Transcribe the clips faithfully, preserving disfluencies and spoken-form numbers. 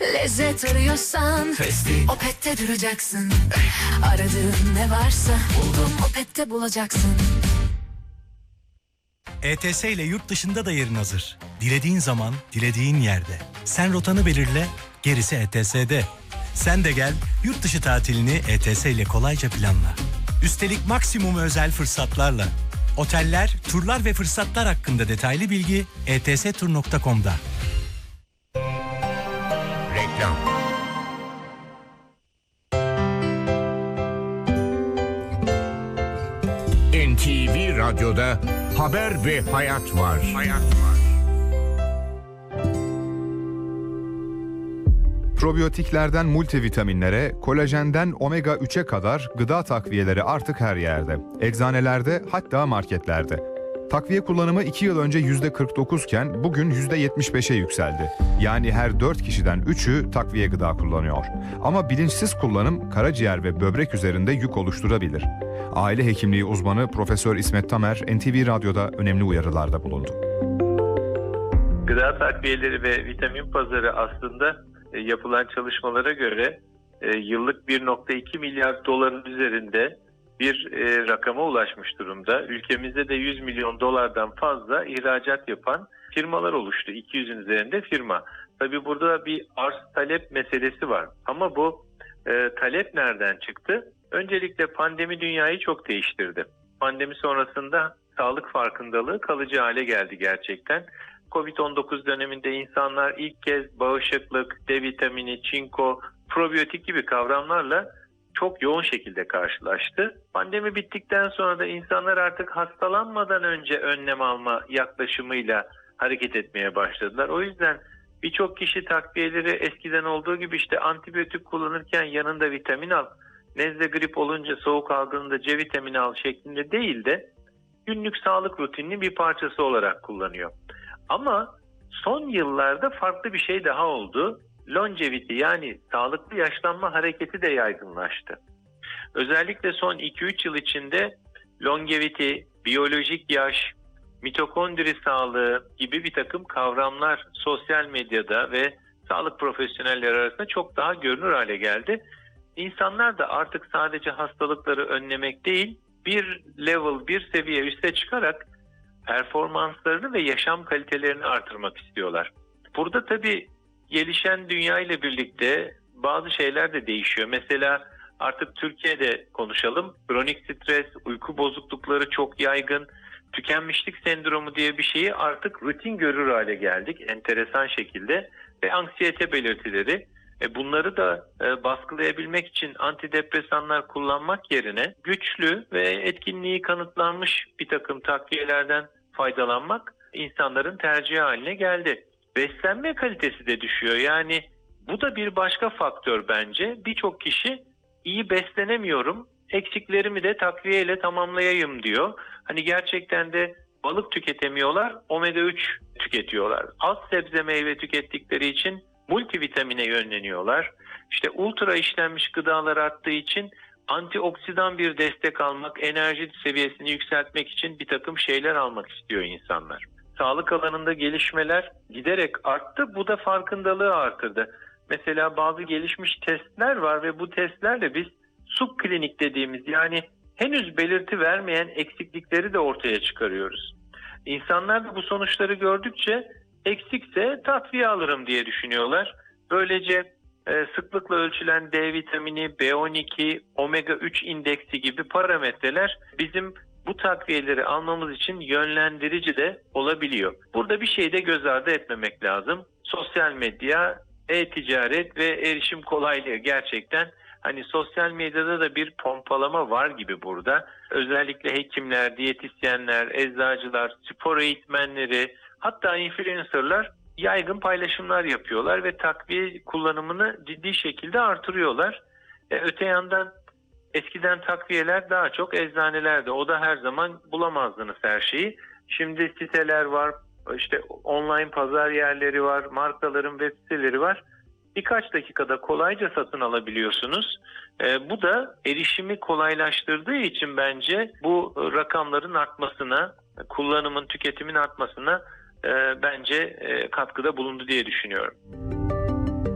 Lezzet arıyorsan Festi, Opet'te duracaksın. Aradığın ne varsa buldum, Opet'te bulacaksın. E T S ile yurt dışında da yerin hazır. Dilediğin zaman, dilediğin yerde. Sen rotanı belirle, gerisi E T S'de. Sen de gel, yurt dışı tatilini E T S ile kolayca planla. Üstelik maksimum özel fırsatlarla. Oteller, turlar ve fırsatlar hakkında detaylı bilgi e t s tur nokta com'da. Reklam. N T V Radyo'da haber ve hayat var. Hayat var. Probiyotiklerden multivitaminlere, kolajenden omega üçe kadar gıda takviyeleri artık her yerde. Eczanelerde, hatta marketlerde. Takviye kullanımı iki yıl önce yüzde kırk dokuz iken bugün yüzde yetmiş beşe yükseldi. Yani her dört kişiden üçü takviye gıda kullanıyor. Ama bilinçsiz kullanım karaciğer ve böbrek üzerinde yük oluşturabilir. Aile hekimliği uzmanı Profesör İsmet Tamer, N T V Radyo'da önemli uyarılarda bulundu. Gıda takviyeleri ve vitamin pazarı aslında e, yapılan çalışmalara göre e, yıllık bir virgül iki milyar doların üzerinde bir e, rakama ulaşmış durumda. Ülkemizde de yüz milyon dolardan fazla ihracat yapan firmalar oluştu. iki yüzün üzerinde firma. Tabii burada bir arz talep meselesi var. Ama bu e, talep nereden çıktı? Öncelikle pandemi dünyayı çok değiştirdi. Pandemi sonrasında sağlık farkındalığı kalıcı hale geldi gerçekten. kovid on dokuz döneminde insanlar ilk kez bağışıklık, D vitamini, çinko, probiyotik gibi kavramlarla çok yoğun şekilde karşılaştı. Pandemi bittikten sonra da insanlar artık hastalanmadan önce önlem alma yaklaşımıyla hareket etmeye başladılar. O yüzden birçok kişi takviyeleri eskiden olduğu gibi işte antibiyotik kullanırken yanında vitamin al, nezle grip olunca soğuk algınında C vitamini al şeklinde değil de günlük sağlık rutininin bir parçası olarak kullanıyor. Ama son yıllarda farklı bir şey daha oldu. Longevity yani sağlıklı yaşlanma hareketi de yaygınlaştı. Özellikle son iki üç yıl içinde longevity, biyolojik yaş, mitokondri sağlığı gibi bir takım kavramlar sosyal medyada ve sağlık profesyonelleri arasında çok daha görünür hale geldi. İnsanlar da artık sadece hastalıkları önlemek değil, bir level, bir seviye üste çıkarak performanslarını ve yaşam kalitelerini artırmak istiyorlar. Burada tabii gelişen dünya ile birlikte bazı şeyler de değişiyor. Mesela artık Türkiye'de konuşalım. Kronik stres, uyku bozuklukları çok yaygın. Tükenmişlik sendromu diye bir şeyi artık rutin görür hale geldik enteresan şekilde. Ve anksiyete belirtileri. E bunları da e, baskılayabilmek için antidepresanlar kullanmak yerine güçlü ve etkinliği kanıtlanmış bir takım takviyelerden faydalanmak insanların tercihi haline geldi. Beslenme kalitesi de düşüyor. Yani bu da bir başka faktör bence. Birçok kişi iyi beslenemiyorum, eksiklerimi de takviyeyle tamamlayayım diyor. Hani gerçekten de balık tüketemiyorlar, omega üç tüketiyorlar. Az sebze meyve tükettikleri için multivitamine yönleniyorlar. İşte ultra işlenmiş gıdalar arttığı için antioksidan bir destek almak, enerji seviyesini yükseltmek için bir takım şeyler almak istiyor insanlar. Sağlık alanında gelişmeler giderek arttı. Bu da farkındalığı artırdı. Mesela bazı gelişmiş testler var ve bu testlerle biz subklinik dediğimiz yani henüz belirti vermeyen eksiklikleri de ortaya çıkarıyoruz. İnsanlar da bu sonuçları gördükçe eksikse takviye alırım diye düşünüyorlar. Böylece e, sıklıkla ölçülen D vitamini, B on iki, omega üç indeksi gibi parametreler bizim bu takviyeleri almamız için yönlendirici de olabiliyor. Burada bir şey de göz ardı etmemek lazım. Sosyal medya, e-ticaret ve erişim kolaylığı gerçekten hani sosyal medyada da bir pompalama var gibi burada. Özellikle hekimler, diyetisyenler, eczacılar, spor eğitmenleri, hatta influencerlar yaygın paylaşımlar yapıyorlar ve takviye kullanımını ciddi şekilde artırıyorlar. E, öte yandan eskiden takviyeler daha çok eczanelerde. O da her zaman bulamazdınız her şeyi. Şimdi siteler var, işte online pazar yerleri var, markaların web siteleri var. Birkaç dakikada kolayca satın alabiliyorsunuz. E, bu da erişimi kolaylaştırdığı için bence bu rakamların artmasına, kullanımın, tüketimin artmasına e, bence e, katkıda bulundu diye düşünüyorum.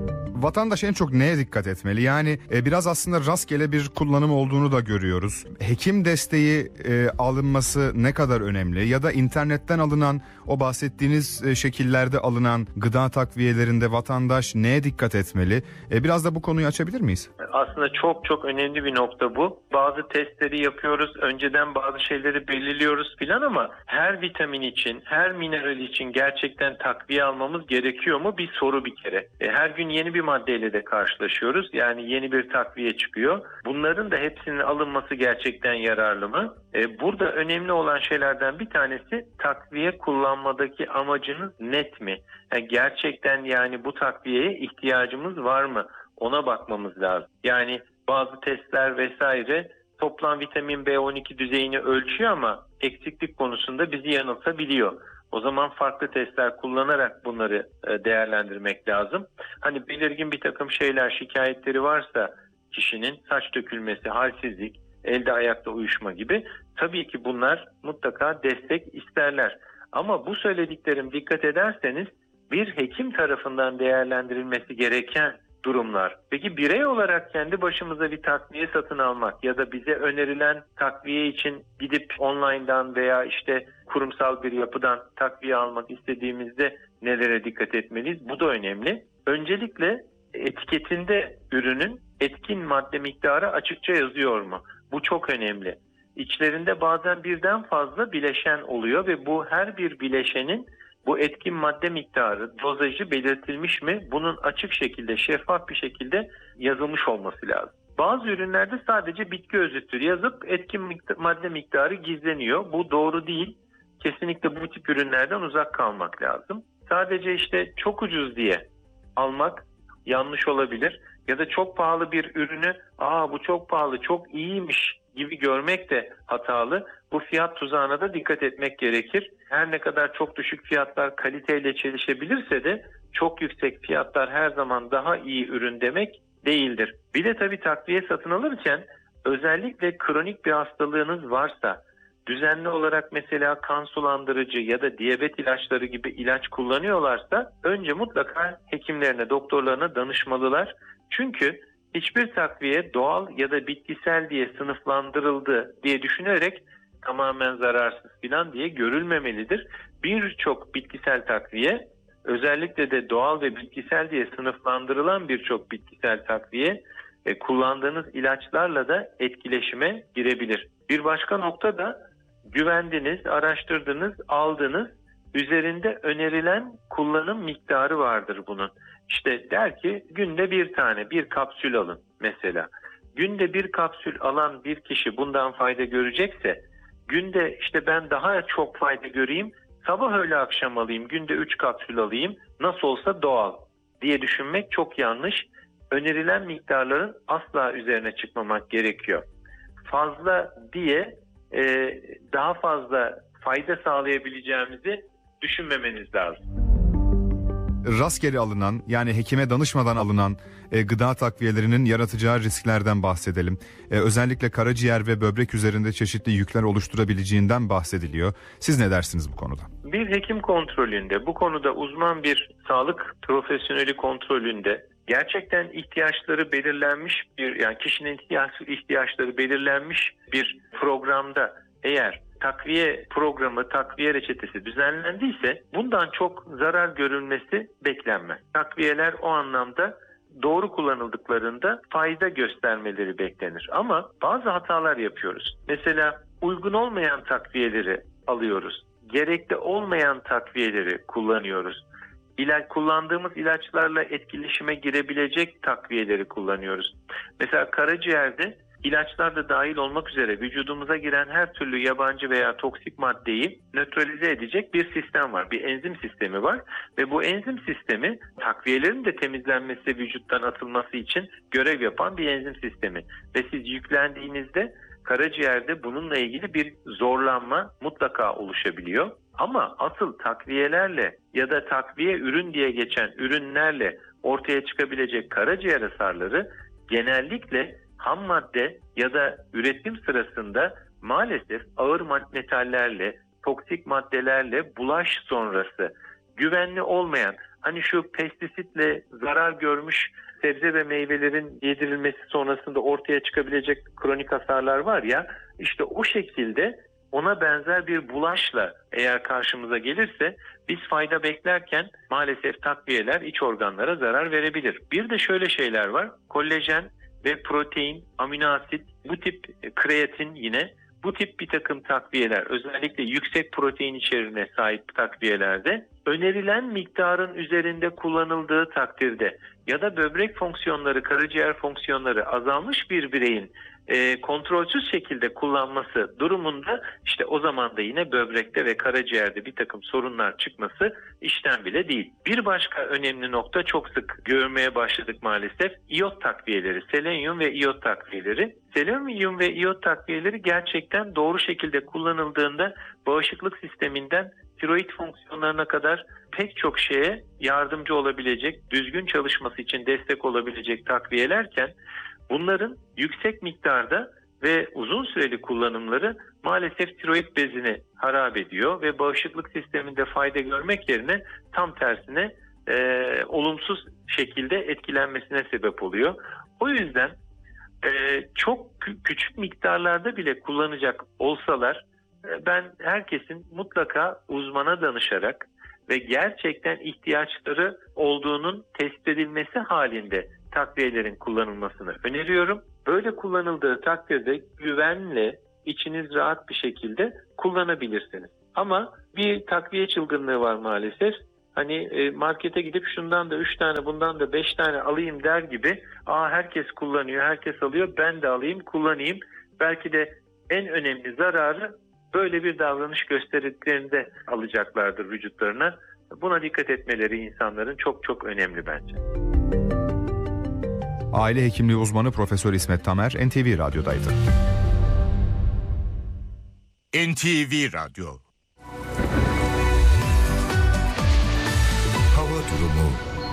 vatandaş en çok neye dikkat etmeli? Yani e, biraz aslında rastgele bir kullanım olduğunu da görüyoruz. Hekim desteği e, alınması ne kadar önemli? Ya da internetten alınan, o bahsettiğiniz e, şekillerde alınan gıda takviyelerinde vatandaş neye dikkat etmeli? E, biraz da bu konuyu açabilir miyiz? Aslında çok çok önemli bir nokta bu. Bazı testleri yapıyoruz, önceden bazı şeyleri belirliyoruz filan ama her vitamin için, her mineral için gerçekten takviye almamız gerekiyor mu? Bir soru bir kere. E, her gün yeni bir maddeyle de karşılaşıyoruz. Yani yeni bir takviye çıkıyor. Bunların da hepsinin alınması gerçekten yararlı mı? E, burada önemli olan şeylerden bir tanesi takviye kullanmadaki amacınız net mi? Yani gerçekten yani bu takviyeye ihtiyacımız var mı? Ona bakmamız lazım. Yani bazı testler vesaire toplam vitamin B on iki düzeyini ölçüyor ama eksiklik konusunda bizi yanıltabiliyor. O zaman farklı testler kullanarak bunları değerlendirmek lazım. Hani belirgin bir takım şeyler, şikayetleri varsa kişinin saç dökülmesi, halsizlik, elde ayakta uyuşma gibi tabii ki bunlar mutlaka destek isterler. Ama bu söylediklerim dikkat ederseniz bir hekim tarafından değerlendirilmesi gereken durumlar. Peki birey olarak kendi başımıza bir takviye satın almak ya da bize önerilen takviye için gidip online'dan veya işte kurumsal bir yapıdan takviye almak istediğimizde nelere dikkat etmeliyiz? Bu da önemli. Öncelikle etiketinde ürünün etkin madde miktarı açıkça yazıyor mu? Bu çok önemli. İçlerinde bazen birden fazla bileşen oluyor ve bu her bir bileşenin bu etkin madde miktarı, dozajı belirtilmiş mi? Bunun açık şekilde, şeffaf bir şekilde yazılmış olması lazım. Bazı ürünlerde sadece bitki özütür yazıp etkin madde miktarı gizleniyor. Bu doğru değil. Kesinlikle bu tip ürünlerden uzak kalmak lazım. Sadece işte çok ucuz diye almak yanlış olabilir. Ya da çok pahalı bir ürünü, aa bu çok pahalı, çok iyiymiş gibi görmek de hatalı. Bu fiyat tuzağına da dikkat etmek gerekir. Her ne kadar çok düşük fiyatlar kaliteyle çelişebilirse de çok yüksek fiyatlar her zaman daha iyi ürün demek değildir. Bir de tabii takviye satın alırken özellikle kronik bir hastalığınız varsa, düzenli olarak mesela kan sulandırıcı ya da diyabet ilaçları gibi ilaç kullanıyorlarsa önce mutlaka hekimlerine, doktorlarına danışmalılar. Çünkü hiçbir takviye doğal ya da bitkisel diye sınıflandırıldı diye düşünerek tamamen zararsız falan diye görülmemelidir. Birçok bitkisel takviye, özellikle de doğal ve bitkisel diye sınıflandırılan birçok bitkisel takviye e, kullandığınız ilaçlarla da etkileşime girebilir. Bir başka nokta da güvendiniz, araştırdınız, aldınız. Üzerinde önerilen kullanım miktarı vardır bunun. İşte der ki günde bir tane, bir kapsül alın mesela. Günde bir kapsül alan bir kişi bundan fayda görecekse, günde işte ben daha çok fayda göreyim, sabah öğle akşam alayım, günde üç kapsül alayım, nasıl olsa doğal diye düşünmek çok yanlış. Önerilen miktarların asla üzerine çıkmamak gerekiyor. Fazla diye e, daha fazla fayda sağlayabileceğimizi düşünmemeniz lazım. Rastgele alınan, yani hekime danışmadan alınan e, gıda takviyelerinin yaratacağı risklerden bahsedelim. E, özellikle karaciğer ve böbrek üzerinde çeşitli yükler oluşturabileceğinden bahsediliyor. Siz ne dersiniz bu konuda? Bir hekim kontrolünde, bu konuda uzman bir sağlık profesyoneli kontrolünde gerçekten ihtiyaçları belirlenmiş bir, yani kişinin ihtiyaç, ihtiyaçları belirlenmiş bir programda eğer takviye programı, takviye reçetesi düzenlendiyse bundan çok zarar görülmesi beklenmez. Takviyeler o anlamda doğru kullanıldıklarında fayda göstermeleri beklenir. Ama bazı hatalar yapıyoruz. Mesela uygun olmayan takviyeleri alıyoruz. Gerekli olmayan takviyeleri kullanıyoruz. İlaç, kullandığımız ilaçlarla etkileşime girebilecek takviyeleri kullanıyoruz. Mesela karaciğerde İlaçlar da dahil olmak üzere vücudumuza giren her türlü yabancı veya toksik maddeyi nötralize edecek bir sistem var. Bir enzim sistemi var ve bu enzim sistemi takviyelerin de temizlenmesi, vücuttan atılması için görev yapan bir enzim sistemi. Ve siz yüklendiğinizde karaciğerde bununla ilgili bir zorlanma mutlaka oluşabiliyor. Ama asıl takviyelerle ya da takviye ürün diye geçen ürünlerle ortaya çıkabilecek karaciğer hasarları genellikle ham madde ya da üretim sırasında maalesef ağır metallerle, toksik maddelerle bulaş sonrası güvenli olmayan, hani şu pestisitle zarar görmüş sebze ve meyvelerin yedirilmesi sonrasında ortaya çıkabilecek kronik hasarlar var ya, işte o şekilde ona benzer bir bulaşla eğer karşımıza gelirse biz fayda beklerken maalesef takviyeler iç organlara zarar verebilir. Bir de şöyle şeyler var. Kollajen ve protein, amino asit, bu tip kreatin yine bu tip bir takım takviyeler, özellikle yüksek protein içeriğine sahip takviyelerde önerilen miktarın üzerinde kullanıldığı takdirde ya da böbrek fonksiyonları, karaciğer fonksiyonları azalmış bir bireyin e, kontrolsüz şekilde kullanması durumunda işte o zaman da yine böbrekte ve karaciğerde bir takım sorunlar çıkması işten bile değil. Bir başka önemli nokta, çok sık görmeye başladık maalesef, iyot takviyeleri, selenyum ve iyot takviyeleri. Selenyum ve iyot takviyeleri gerçekten doğru şekilde kullanıldığında bağışıklık sisteminden tiroid fonksiyonlarına kadar pek çok şeye yardımcı olabilecek, düzgün çalışması için destek olabilecek takviyelerken bunların yüksek miktarda ve uzun süreli kullanımları maalesef tiroid bezini harap ediyor ve bağışıklık sisteminde fayda görmek yerine tam tersine e, olumsuz şekilde etkilenmesine sebep oluyor. O yüzden e, çok kü- küçük miktarlarda bile kullanacak olsalar e, ben herkesin mutlaka uzmana danışarak ve gerçekten ihtiyaçları olduğunun tespit edilmesi halinde takviyelerin kullanılmasını öneriyorum. Böyle kullanıldığı takdirde güvenle, içiniz rahat bir şekilde kullanabilirsiniz. Ama bir takviye çılgınlığı var maalesef. Hani markete gidip şundan da üç tane, bundan da beş tane alayım der gibi, aa herkes kullanıyor, herkes alıyor, ben de alayım, kullanayım. Belki de en önemli zararı böyle bir davranış gösterdiklerinde alacaklardır vücutlarına. Buna dikkat etmeleri insanların çok çok önemli bence. Aile hekimliği uzmanı Profesör İsmet Tamer N T V Radyo'daydı. N T V Radyo. Hava durumu.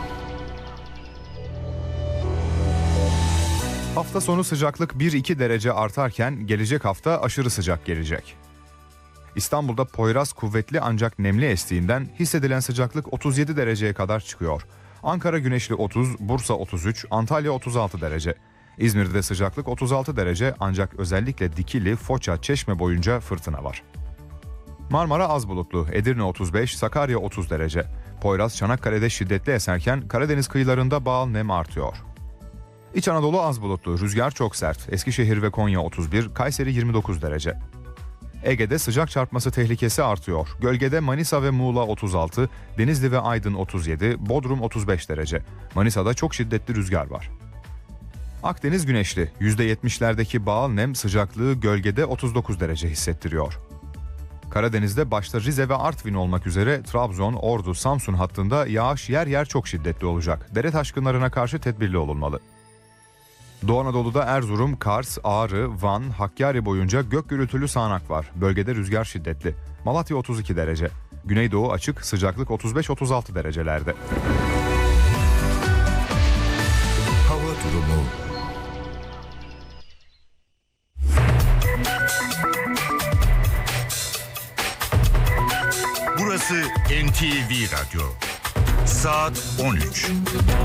Hafta sonu sıcaklık bir iki derece artarken gelecek hafta aşırı sıcak gelecek. İstanbul'da Poyraz kuvvetli ancak nemli estiğinden hissedilen sıcaklık otuz yedi dereceye kadar çıkıyor. Ankara güneşli otuz, Bursa otuz üç, Antalya otuz altı derece. İzmir'de sıcaklık otuz altı derece ancak özellikle Dikili, Foça, Çeşme boyunca fırtına var. Marmara az bulutlu, Edirne otuz beş, Sakarya otuz derece. Poyraz, Çanakkale'de şiddetli eserken Karadeniz kıyılarında bağıl nem artıyor. İç Anadolu az bulutlu, rüzgar çok sert. Eskişehir ve Konya otuz bir, Kayseri yirmi dokuz derece. Ege'de sıcak çarpması tehlikesi artıyor. Gölgede Manisa ve Muğla otuz altı, Denizli ve Aydın otuz yedi, Bodrum otuz beş derece. Manisa'da çok şiddetli rüzgar var. Akdeniz güneşli, yüzde yetmişlerdeki bağıl nem sıcaklığı gölgede otuz dokuz derece hissettiriyor. Karadeniz'de başta Rize ve Artvin olmak üzere Trabzon, Ordu, Samsun hattında yağış yer yer çok şiddetli olacak. Dere taşkınlarına karşı tedbirli olunmalı. Doğu Anadolu'da Erzurum, Kars, Ağrı, Van, Hakkari boyunca gök gürültülü sağanak var. Bölgede rüzgar şiddetli. Malatya otuz iki derece. Güneydoğu açık, sıcaklık otuz beş otuz altı derecelerde. Hava durumu. Burası N T V Radyo. Saat on üç.